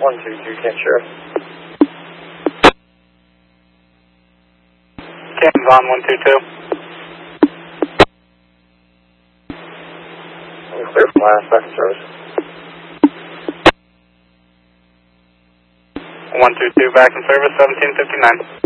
122, Camp Sheriff. Cam's on 122. We're clear from last back in service. 122 back in service, 1759.